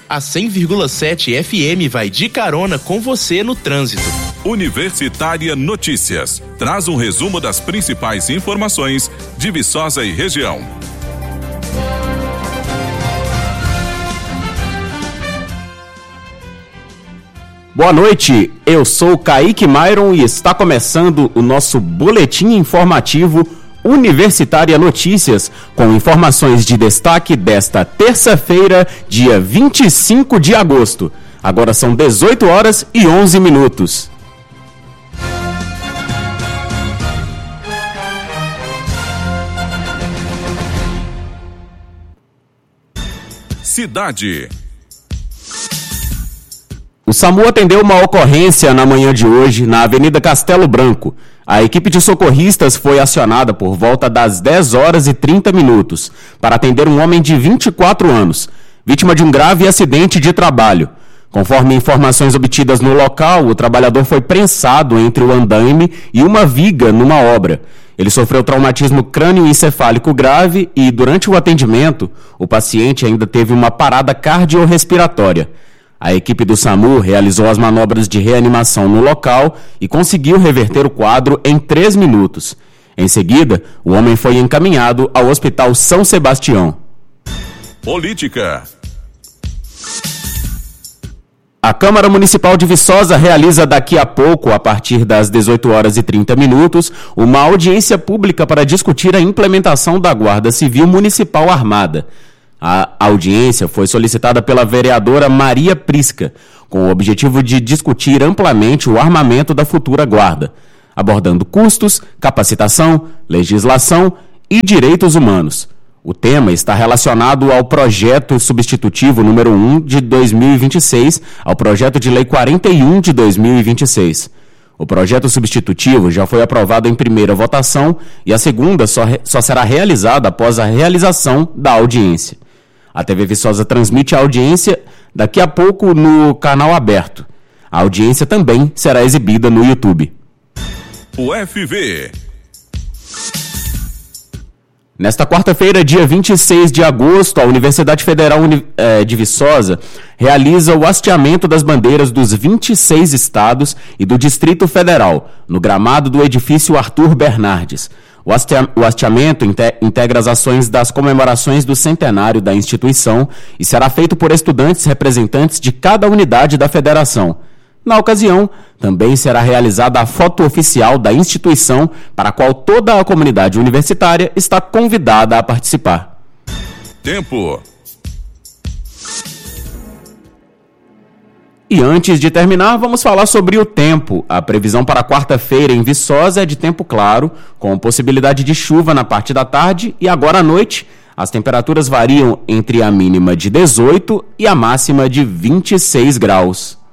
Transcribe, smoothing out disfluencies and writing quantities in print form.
A 100,7 FM vai de carona com você no trânsito. Universitária Notícias. Traz um resumo das principais informações de Viçosa e região. Boa noite, eu sou Kaique Myron e está começando o nosso boletim informativo Universitária Notícias, com informações de destaque desta terça-feira, dia 25 de agosto. Agora são 18 horas e 11 minutos. Cidade. O SAMU atendeu uma ocorrência na manhã de hoje na Avenida Castelo Branco. A equipe de socorristas foi acionada por volta das 10 horas e 30 minutos para atender um homem de 24 anos, vítima de um grave acidente de trabalho. Conforme informações obtidas no local, o trabalhador foi prensado entre o andaime e uma viga numa obra. Ele sofreu traumatismo crânioencefálico grave e, durante o atendimento, o paciente ainda teve uma parada cardiorrespiratória. A equipe do SAMU realizou as manobras de reanimação no local e conseguiu reverter o quadro em 3 minutos. Em seguida, o homem foi encaminhado ao Hospital São Sebastião. Política. A Câmara Municipal de Viçosa realiza daqui a pouco, a partir das 18 horas e 30 minutos, uma audiência pública para discutir a implementação da Guarda Civil Municipal Armada. A audiência foi solicitada pela vereadora Maria Prisca, com o objetivo de discutir amplamente o armamento da futura guarda, abordando custos, capacitação, legislação e direitos humanos. O tema está relacionado ao projeto substitutivo número 1 de 2026, ao projeto de lei 41 de 2026. O projeto substitutivo já foi aprovado em primeira votação e a segunda só será realizada após a realização da audiência. A TV Viçosa transmite a audiência daqui a pouco no canal aberto. A audiência também será exibida no YouTube. UFV. Nesta quarta-feira, dia 26 de agosto, a Universidade Federal de Viçosa realiza o hasteamento das bandeiras dos 26 estados e do Distrito Federal, no gramado do edifício Arthur Bernardes. O hasteamento integra as ações das comemorações do centenário da instituição e será feito por estudantes representantes de cada unidade da federação. Na ocasião, também será realizada a foto oficial da instituição, para a qual toda a comunidade universitária está convidada a participar. Tempo. E antes de terminar, vamos falar sobre o tempo. A previsão para quarta-feira em Viçosa é de tempo claro, com possibilidade de chuva na parte da tarde, e agora à noite as temperaturas variam entre a mínima de 18 e a máxima de 26 graus.